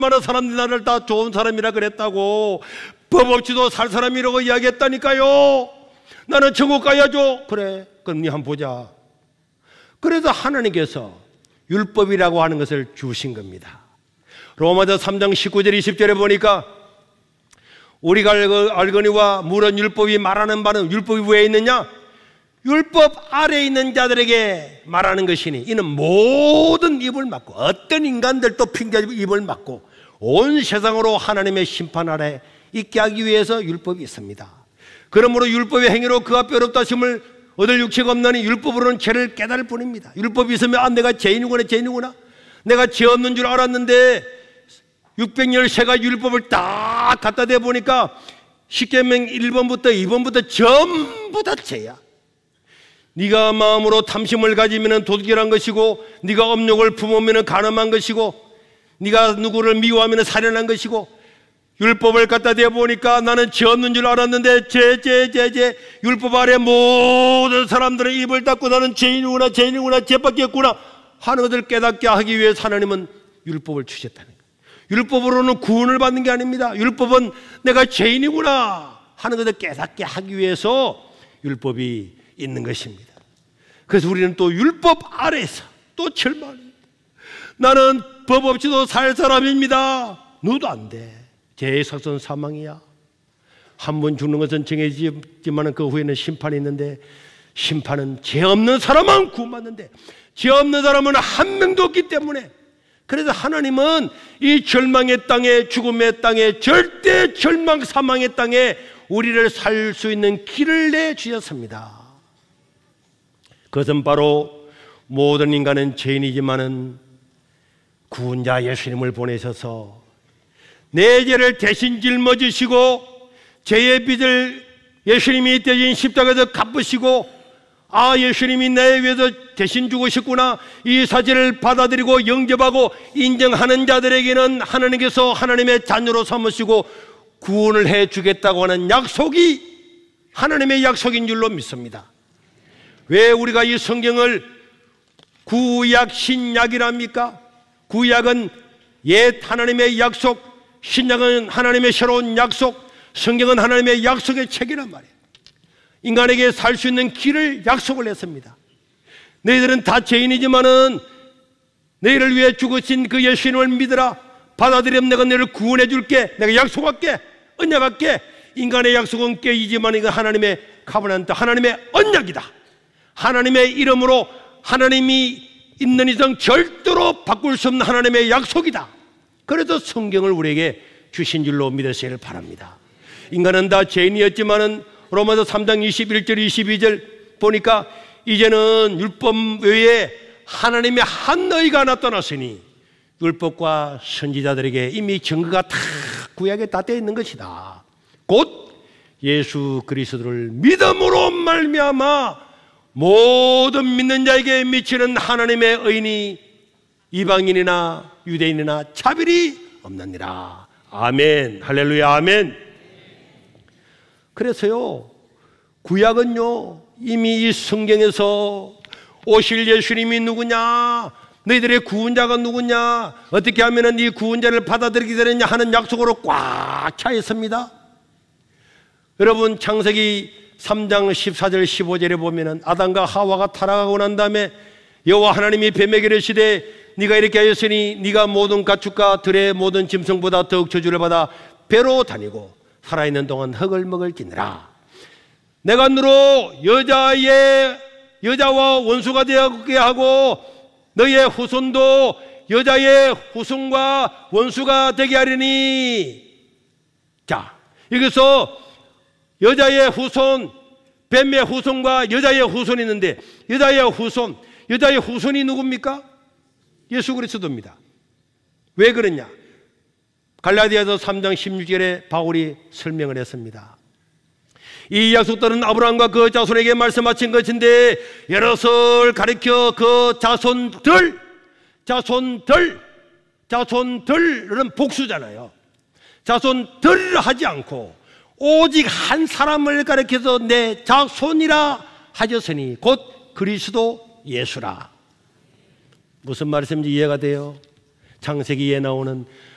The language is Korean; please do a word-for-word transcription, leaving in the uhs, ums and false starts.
많은 사람들이 나를 다 좋은 사람이라 그랬다고. 법 없이도 살 사람이라고 이야기했다니까요. 나는 천국 가야죠. 그래, 그럼 니 한번 보자. 그래서 하나님께서 율법이라고 하는 것을 주신 겁니다. 로마서 삼 장 십구 절 이십 절에 보니까 우리가 알거니와 물은 율법이 말하는 바는 율법이 왜 있느냐? 율법 아래에 있는 자들에게 말하는 것이니 이는 모든 입을 막고 어떤 인간들도 핑계 입을 막고 온 세상으로 하나님의 심판 아래 있게 하기 위해서 율법이 있습니다. 그러므로 율법의 행위로 그 앞에 어렵다 심을 얻을 육체가 없나니 율법으로는 죄를 깨달을 뿐입니다. 율법이 있으면 아, 내가 죄인이구나 죄인이구나 내가 죄 없는 줄 알았는데 육백십삼 가지 율법을 딱 갖다 대 보니까 십계명 일 번부터 이 번부터 전부 다 죄야. 네가 마음으로 탐심을 가지면 도둑이란 것이고 네가 업욕을 품으면 간음한 것이고 네가 누구를 미워하면 살인한 것이고 율법을 갖다 대보니까 나는 죄 없는 줄 알았는데 죄, 죄, 죄, 죄 율법 아래 모든 사람들은 입을 닫고 나는 죄인이구나 죄인이구나 죄밖에 없구나 하는 것을 깨닫게 하기 위해서 하나님은 율법을 주셨다는 거예요. 율법으로는 구원을 받는 게 아닙니다. 율법은 내가 죄인이구나 하는 것을 깨닫게 하기 위해서 율법이 있는 것입니다. 그래서 우리는 또 율법 아래에서 또 절망합니다. 나는 법 없이도 살 사람입니다. 너도 안 돼. 죄의 삭선 사망이야. 한 번 죽는 것은 정해지지만 그 후에는 심판이 있는데 심판은 죄 없는 사람만 구원받는데 죄 없는 사람은 한 명도 없기 때문에 그래서 하나님은 이 절망의 땅에 죽음의 땅에 절대 절망 사망의 땅에 우리를 살 수 있는 길을 내주셨습니다. 그것은 바로 모든 인간은 죄인이지만은 구원자 예수님을 보내셔서 내 죄를 대신 짊어지시고 죄의 빚을 예수님이 대신 십자가에서 갚으시고 아 예수님이 내 위해서 대신 죽으셨구나 이 사실을 받아들이고 영접하고 인정하는 자들에게는 하나님께서 하나님의 자녀로 삼으시고 구원을 해주겠다고 하는 약속이 하나님의 약속인 줄로 믿습니다. 왜 우리가 이 성경을 구약 신약이랍니까? 구약은 옛 하나님의 약속, 신약은 하나님의 새로운 약속, 성경은 하나님의 약속의 책이란 말이에요. 인간에게 살 수 있는 길을 약속을 했습니다. 너희들은 다 죄인이지만은 너희를 위해 죽으신 그 예수님을 믿으라. 받아들이면 내가 너희를 구원해 줄게. 내가 약속할게. 언약할게. 인간의 약속은 깨지지만 이건 하나님의 카버넌트, 하나님의 언약이다. 하나님의 이름으로 하나님이 있는 이상 절대로 바꿀 수 없는 하나님의 약속이다. 그래서 성경을 우리에게 주신 줄로 믿으시길 바랍니다. 인간은 다 죄인이었지만은 로마서 삼 장 이십일 절 이십이 절 보니까 이제는 율법 외에 하나님의 한 너희가 나타났으니 율법과 선지자들에게 이미 증거가 다 구약에 다 되어 있는 것이다. 곧 예수 그리스도를 믿음으로 말미암아 모든 믿는 자에게 미치는 하나님의 의인이 이방인이나 유대인이나 차별이 없느니라. 아멘. 할렐루야. 아멘. 그래서요 구약은요 이미 이 성경에서 오실 예수님이 누구냐, 너희들의 구원자가 누구냐, 어떻게 하면 이 구원자를 받아들이게 되느냐 하는 약속으로 꽉 차 있습니다. 여러분 창세기 삼 장 십사 절 십오 절에 보면은 아담과 하와가 타락하고 난 다음에 여호와 하나님이 뱀에게 이르시되 네가 이렇게 하였으니 네가 모든 가축과 들의 모든 짐승보다 더욱 저주를 받아 배로 다니고 살아있는 동안 흙을 먹을지니라. 내가 너로 여자의 여자와 원수가 되게 하고 너의 후손도 여자의 후손과 원수가 되게 하리니. 자, 여기서 여자의 후손, 뱀의 후손과 여자의 후손이 있는데 여자의 후손, 여자의 후손이 누굽니까? 예수 그리스도입니다. 왜 그러냐? 갈라디아서 삼 장 십육 절에 바울이 설명을 했습니다. 이 약속들은 아브라함과 그 자손에게 말씀하신 것인데 여럿을 가리켜 그 자손들, 자손들, 자손들은 복수잖아요. 자손들 하지 않고 오직 한 사람을 가리켜서 내 자손이라 하셨으니 곧 그리스도 예수라. 무슨 말씀인지 이해가 돼요? 창세기에 나오는